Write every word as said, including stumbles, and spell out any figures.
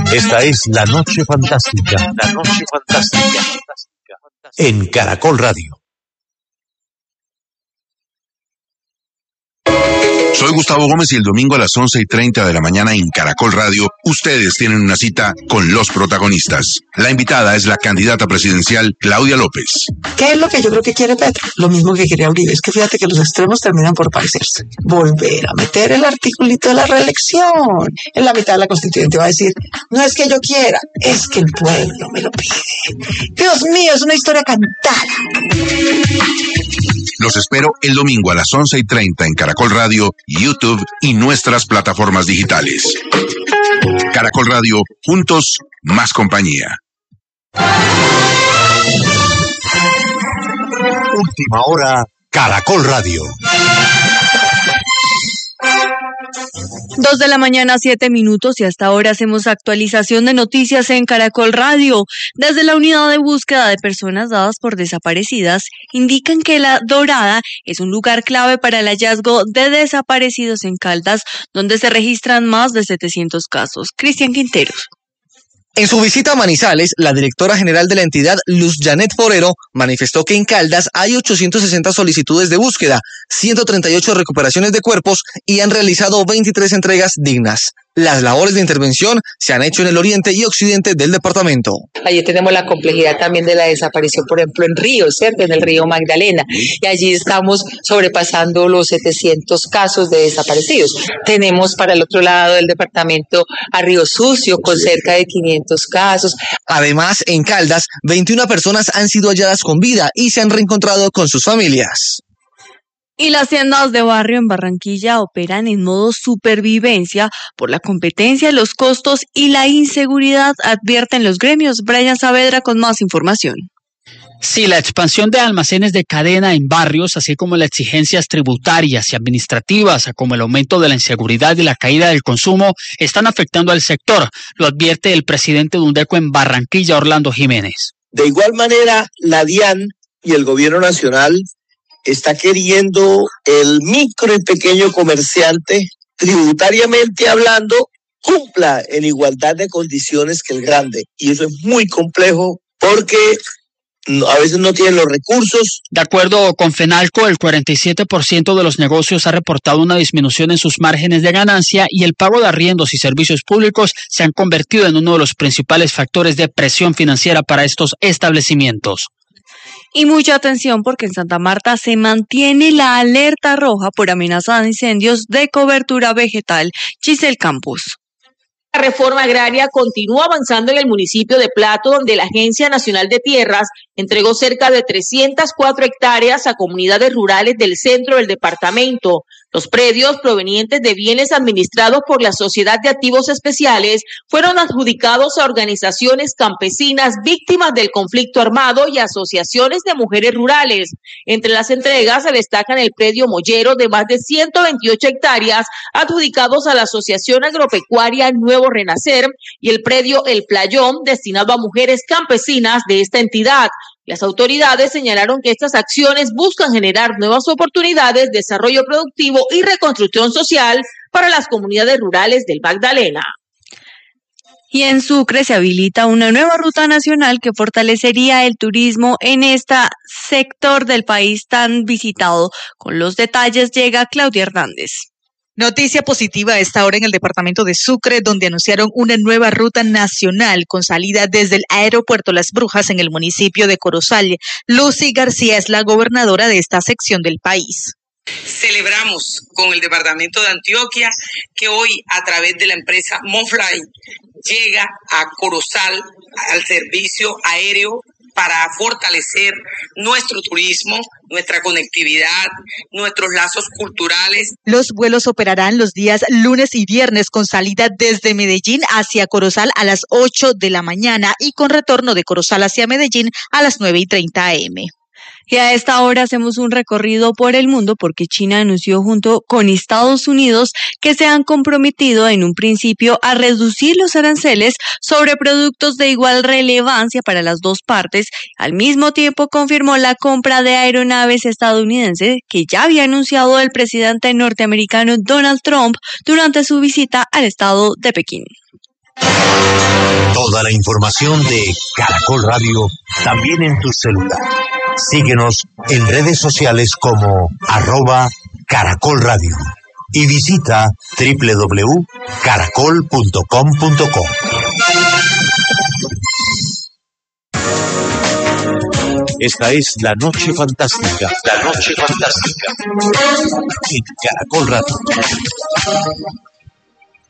Esta es La Noche Fantástica. La Noche Fantástica. En Caracol Radio. Soy Gustavo Gómez y el domingo a las once y treinta de la mañana en Caracol Radio, ustedes tienen una cita con los protagonistas. La invitada es la candidata presidencial Claudia López. ¿Qué es lo que yo creo que quiere Petro? Lo mismo que quería Uribe. Es que fíjate que los extremos terminan por parecerse. Volver a meter el articulito de la reelección. En la mitad de la constituyente va a decir, no es que yo quiera, es que el pueblo me lo pide. Dios mío, es una historia cantada. Los espero el domingo a las once y treinta en Caracol Radio, YouTube y nuestras plataformas digitales. Caracol Radio, juntos, más compañía. Última hora, Caracol Radio. Dos de la mañana, siete minutos, y hasta ahora hacemos actualización de noticias en Caracol Radio. Desde la unidad de búsqueda de personas dadas por desaparecidas, indican que La Dorada es un lugar clave para el hallazgo de desaparecidos en Caldas, donde se registran más de setecientos casos. Cristian Quinteros. En su visita a Manizales, la directora general de la entidad, Luz Janet Forero, manifestó que en Caldas hay ochocientas sesenta solicitudes de búsqueda, ciento treinta y ocho recuperaciones de cuerpos y han realizado veintitrés entregas dignas. Las labores de intervención se han hecho en el oriente y occidente del departamento. Allí tenemos la complejidad también de la desaparición, por ejemplo, en Río, ¿cierto? En el río Magdalena. Y allí estamos sobrepasando los setecientos casos de desaparecidos. Tenemos para el otro lado del departamento a Río Sucio, con cerca de quinientos casos. Además, en Caldas, veintiuna personas han sido halladas con vida y se han reencontrado con sus familias. Y las tiendas de barrio en Barranquilla operan en modo supervivencia por la competencia, los costos y la inseguridad, advierten los gremios. Brian Saavedra con más información. Sí, la expansión de almacenes de cadena en barrios, así como las exigencias tributarias y administrativas, como el aumento de la inseguridad y la caída del consumo, están afectando al sector, lo advierte el presidente de UNDECO en Barranquilla, Orlando Jiménez. De igual manera, la DIAN y el gobierno nacional está queriendo el micro y pequeño comerciante, tributariamente hablando, cumpla en igualdad de condiciones que el grande. Y eso es muy complejo porque a veces no tienen los recursos. De acuerdo con FENALCO, el cuarenta y siete por ciento de los negocios ha reportado una disminución en sus márgenes de ganancia y el pago de arriendos y servicios públicos se han convertido en uno de los principales factores de presión financiera para estos establecimientos. Y mucha atención porque en Santa Marta se mantiene la alerta roja por amenaza de incendios de cobertura vegetal. Giselle Campos. La reforma agraria continúa avanzando en el municipio de Plato, donde la Agencia Nacional de Tierras entregó cerca de trescientas cuatro hectáreas a comunidades rurales del centro del departamento. Los predios provenientes de bienes administrados por la Sociedad de Activos Especiales fueron adjudicados a organizaciones campesinas víctimas del conflicto armado y asociaciones de mujeres rurales. Entre las entregas se destacan el predio Mollero de más de ciento veintiocho hectáreas adjudicados a la Asociación Agropecuaria Nuevo Renacer y el predio El Playón destinado a mujeres campesinas de esta entidad. Las autoridades señalaron que estas acciones buscan generar nuevas oportunidades, desarrollo productivo y reconstrucción social para las comunidades rurales del Magdalena. Y en Sucre se habilita una nueva ruta nacional que fortalecería el turismo en este sector del país tan visitado. Con los detalles llega Claudia Hernández. Noticia positiva a esta hora en el departamento de Sucre, donde anunciaron una nueva ruta nacional con salida desde el aeropuerto Las Brujas en el municipio de Corozal. Lucy García es la gobernadora de esta sección del país. Celebramos con el departamento de Antioquia que hoy a través de la empresa Monfly llega a Corozal al servicio aéreo para fortalecer nuestro turismo, nuestra conectividad, nuestros lazos culturales. Los vuelos operarán los días lunes y viernes con salida desde Medellín hacia Corozal a las ocho de la mañana y con retorno de Corozal hacia Medellín a las nueve y treinta a eme. Y a esta hora hacemos un recorrido por el mundo porque China anunció junto con Estados Unidos que se han comprometido en un principio a reducir los aranceles sobre productos de igual relevancia para las dos partes. Al mismo tiempo confirmó la compra de aeronaves estadounidenses que ya había anunciado el presidente norteamericano Donald Trump durante su visita al estado de Pekín. Toda la información de Caracol Radio también en tu celular. Síguenos en redes sociales como arroba Caracol Radio y visita doble u doble u doble u punto caracol punto com punto co. Esta es La Noche Fantástica. La Noche Fantástica. En Caracol Radio.